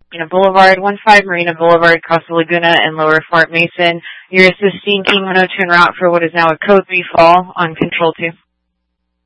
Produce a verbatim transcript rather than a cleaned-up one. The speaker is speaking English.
Marina Boulevard, one five Marina Boulevard, Casa Laguna, and Lower Fort Mason. You're assisting King one oh two en route for what is now a Code three fall on Control two.